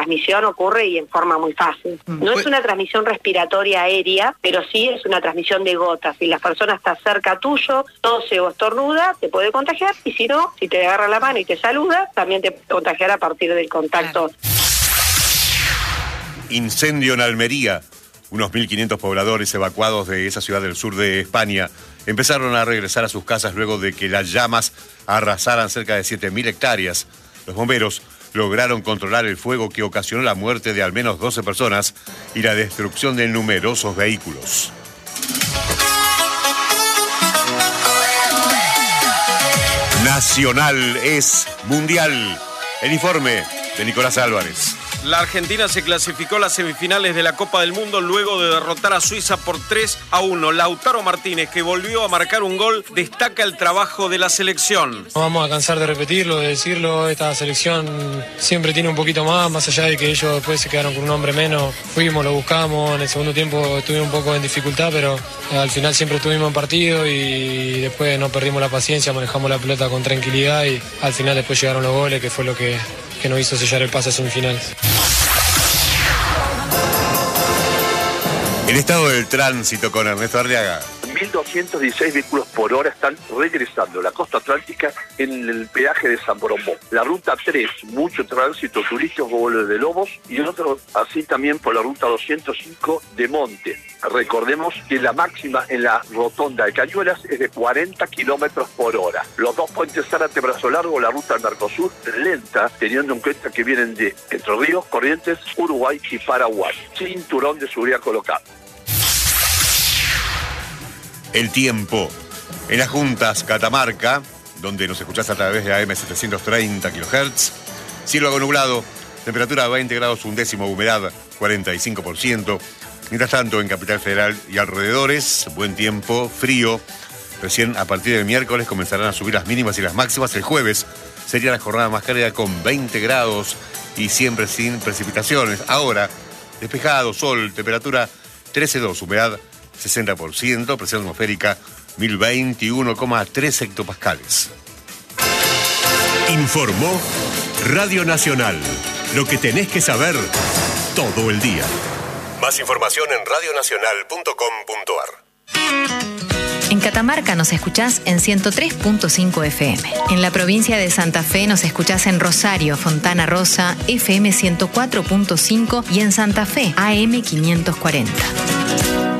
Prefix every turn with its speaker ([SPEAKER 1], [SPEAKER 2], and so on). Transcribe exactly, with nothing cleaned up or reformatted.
[SPEAKER 1] transmisión ocurre y en forma muy fácil. No es una transmisión respiratoria aérea, pero sí es una transmisión de gotas. Si la persona está cerca tuyo, tose o estornuda, te puede contagiar, y si no, si te agarra la mano y te saluda, también te puede contagiar a partir del contacto.
[SPEAKER 2] Incendio en Almería. Unos mil quinientos pobladores evacuados de esa ciudad del sur de España empezaron a regresar a sus casas luego de que las llamas arrasaran cerca de siete mil hectáreas. Los bomberos lograron controlar el fuego que ocasionó la muerte de al menos doce personas y la destrucción de numerosos vehículos. Nacional es mundial. El informe de Nicolás Álvarez.
[SPEAKER 3] La Argentina se clasificó a las semifinales de la Copa del Mundo luego de derrotar a Suiza por tres a uno. Lautaro Martínez, que volvió a marcar un gol, destaca el trabajo de la selección.
[SPEAKER 4] No vamos a cansar de repetirlo, de decirlo. Esta selección siempre tiene un poquito más, más allá de que ellos después se quedaron con un hombre menos. Fuimos, lo buscamos, en el segundo tiempo estuvimos un poco en dificultad, pero al final siempre estuvimos en partido y después no perdimos la paciencia, manejamos la pelota con tranquilidad y al final después llegaron los goles, que fue lo que, que nos hizo sellar el pase a semifinales.
[SPEAKER 2] El estado del tránsito con Ernesto Arriaga.
[SPEAKER 5] mil doscientos dieciséis vehículos por hora están regresando a la costa atlántica en el peaje de San Borondón. La ruta tres, mucho tránsito turístico, vuelo de Lobos, y otro así también por la ruta doscientos cinco de Monte. Recordemos que la máxima en la rotonda de Cañuelas es de cuarenta kilómetros por hora. Los dos puentes Zárate Brazo Largo, la ruta del Mercosur, lenta, teniendo en cuenta que vienen de Entre Ríos, Corrientes, Uruguay y Paraguay. Cinturón de seguridad colocado.
[SPEAKER 2] El tiempo. En las Juntas, Catamarca, donde nos escuchás a través de A M setecientos treinta kilohertz, cielo algo nublado, temperatura veinte grados un décimo, humedad cuarenta y cinco por ciento. Mientras tanto, en Capital Federal y alrededores, buen tiempo, frío. Recién a partir del miércoles comenzarán a subir las mínimas y las máximas. El jueves sería la jornada más cálida con veinte grados y siempre sin precipitaciones. Ahora, despejado, sol, temperatura trece coma dos, humedad sesenta por ciento, presión atmosférica mil veintiuno coma tres hectopascales.
[SPEAKER 6] Informó Radio Nacional. Lo que tenés que saber todo el día.
[SPEAKER 2] Más información en radio nacional punto com punto a r.
[SPEAKER 7] En Catamarca nos escuchás en ciento tres punto cinco F M. En la provincia de Santa Fe nos escuchás en Rosario, Fontana Rosa, F M ciento cuatro punto cinco y en Santa Fe, A M quinientos cuarenta.